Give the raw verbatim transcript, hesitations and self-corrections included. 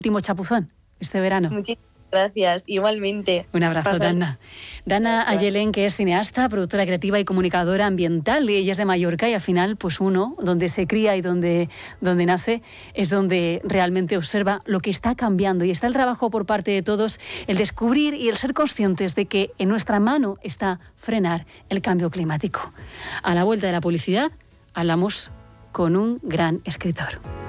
último chapuzón este verano. Muchísimas gracias, igualmente. Un abrazo, Pasad. Dana. Dana Ayelén, que es cineasta, productora creativa y comunicadora ambiental, y ella es de Mallorca, y al final, pues uno, donde se cría y donde, donde nace, es donde realmente observa lo que está cambiando. Y está el trabajo por parte de todos, el descubrir y el ser conscientes de que en nuestra mano está frenar el cambio climático. A la vuelta de la publicidad, hablamos con un gran escritor.